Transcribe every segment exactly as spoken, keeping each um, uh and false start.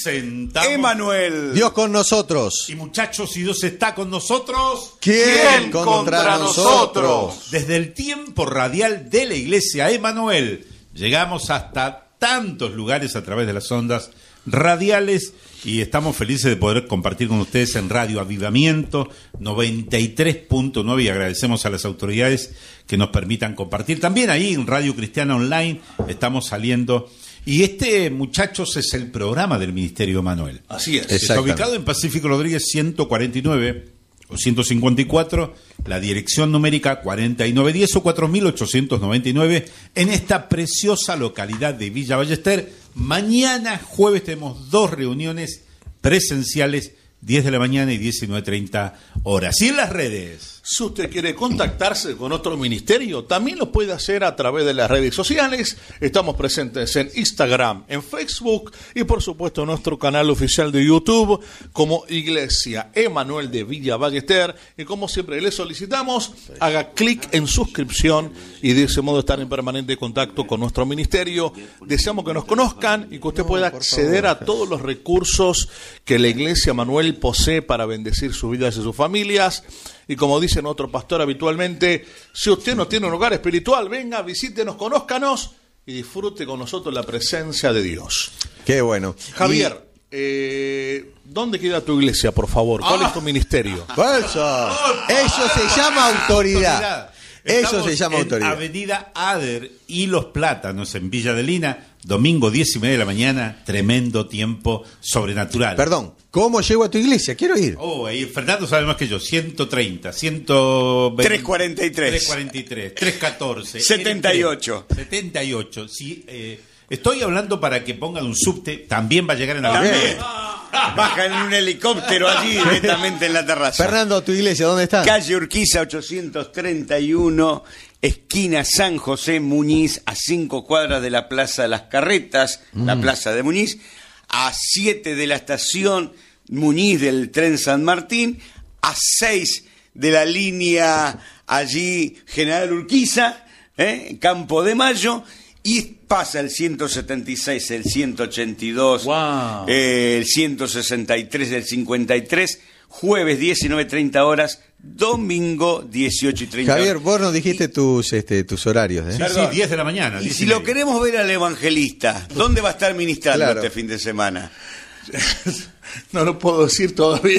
presentamos Emanuel. Dios con nosotros. Y muchachos, si Dios está con nosotros, ¿quién contra nosotros? Desde el tiempo radial de la Iglesia Emanuel, llegamos hasta tantos lugares a través de las ondas radiales y estamos felices de poder compartir con ustedes en Radio Avivamiento noventa y tres punto nueve y agradecemos a las autoridades que nos permitan compartir. También ahí en Radio Cristiana Online estamos saliendo. Y este, muchachos, es el programa del Ministerio Emanuel. Así es. Está ubicado en Pacífico Rodríguez ciento cuarenta y nueve o ciento cincuenta y cuatro, la dirección numérica cuarenta y nueve diez o cuatro mil ochocientos noventa y nueve, en esta preciosa localidad de Villa Ballester. Mañana, jueves, tenemos dos reuniones presenciales, diez de la mañana y diecinueve treinta horas. Y en las redes. Si usted quiere contactarse con otro ministerio, también lo puede hacer a través de las redes sociales. Estamos presentes en Instagram, en Facebook y por supuesto en nuestro canal oficial de YouTube como Iglesia Emanuel de Villa Ballester. Y como siempre le solicitamos, haga clic en suscripción y de ese modo estar en permanente contacto con nuestro ministerio. Deseamos que nos conozcan y que usted pueda acceder a todos los recursos que la Iglesia Emanuel posee para bendecir sus vidas y sus familias. Y como dice nuestro pastor habitualmente, si usted no tiene un hogar espiritual, venga, visítenos, conózcanos y disfrute con nosotros la presencia de Dios. Qué bueno. Javier, y... eh, ¿dónde queda tu iglesia, por favor? ¿Cuál ah. es tu ministerio? Eso, eso se llama autoridad. Eso Estamos se llama en autoridad. Avenida Ader y Los Plátanos, en Villa Adelina, domingo diez y media de la mañana, tremendo tiempo sobrenatural. Perdón, ¿cómo llego a tu iglesia? Quiero ir. Oh, ahí Fernando sabe más que yo, ciento treinta, ciento veinte, trescientos cuarenta y tres, trescientos cuarenta y tres, trescientos catorce, setenta y ocho. setenta y ocho, sí, eh, estoy hablando para que pongan un subte, también va a llegar en la También. Baja en un helicóptero allí directamente en la terraza. Fernando, ¿tu iglesia dónde está? Calle Urquiza ochocientos treinta y uno, esquina San José Muñiz, a cinco cuadras de la Plaza de las Carretas, mm. la Plaza de Muñiz, a siete de la estación Muñiz del tren San Martín, a seis de la línea allí General Urquiza, ¿eh? Campo de Mayo. Y pasa el ciento setenta y seis, el ciento ochenta y dos, wow. eh, el ciento sesenta y tres, el cincuenta y tres, jueves diecinueve treinta horas, domingo dieciocho y treinta. Javier, vos nos dijiste y, tus este, tus horarios. ¿eh? Sí, sí, diez de la mañana. Y si lo queremos ver al evangelista, ¿dónde va a estar ministrando claro. este fin de semana? No lo puedo decir todavía.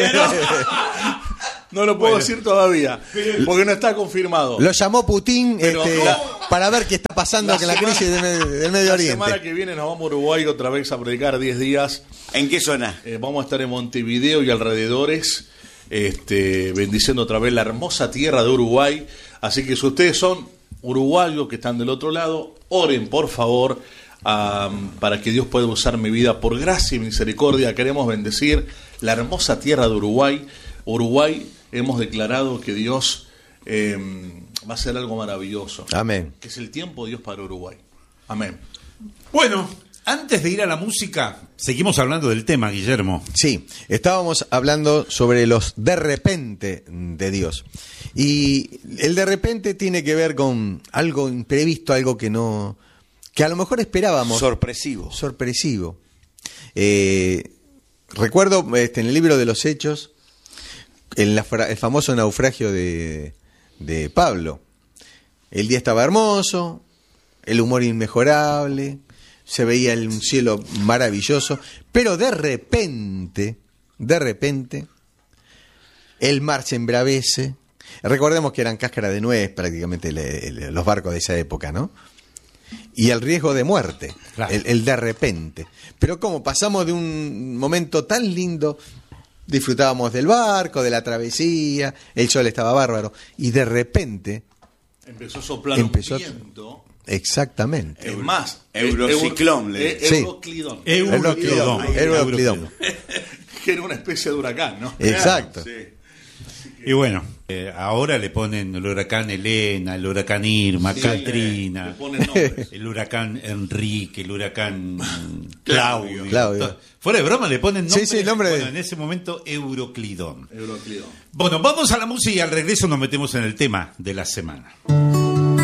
No lo puedo bueno. decir todavía, porque no está confirmado. Lo llamó Putin Pero, este, la, para ver qué está pasando con la crisis del, del Medio la Oriente. La semana que viene nos vamos a Uruguay otra vez a predicar diez días. ¿En qué zona? Eh, vamos a estar en Montevideo y alrededores, este, bendiciendo otra vez la hermosa tierra de Uruguay. Así que si ustedes son uruguayos que están del otro lado, oren por favor um, para que Dios pueda usar mi vida por gracia y misericordia. Queremos bendecir la hermosa tierra de Uruguay. Uruguay, hemos declarado que Dios eh, va a hacer algo maravilloso. Amén. Que es el tiempo de Dios para Uruguay. Amén. Bueno, antes de ir a la música, seguimos hablando del tema, Guillermo. Sí, estábamos hablando sobre los de repente de Dios. Y el de repente tiene que ver con algo imprevisto, algo que no, que a lo mejor esperábamos. Sorpresivo. Sorpresivo. Eh, recuerdo este, en el libro de los Hechos, El, el famoso naufragio de, de Pablo. El día estaba hermoso, el humor inmejorable, se veía el, un cielo maravilloso, pero de repente, de repente, el mar se embravece. Recordemos que eran cáscara de nuez prácticamente le, le, los barcos de esa época, ¿no? Y el riesgo de muerte, claro. el, el de repente. Pero como pasamos de un momento tan lindo, disfrutábamos del barco, de la travesía, el sol estaba bárbaro, y de repente empezó a soplar empezó un viento. Exactamente. Es más, Eurociclón. Le sí. Euroclidón. Euroclidón. Euroclidón. Que era una especie de huracán, ¿no? Exacto. Sí. Y bueno, eh, ahora le ponen el huracán Elena, el huracán Irma, sí, Katrina, le ponen nombres. El huracán Enrique, el huracán Claudio. Claudio. Fuera de broma le ponen nombres. Sí, sí, nombre bueno, de... en ese momento Euroclidón. Euroclidón. Bueno, vamos a la música y al regreso nos metemos en el tema de la semana.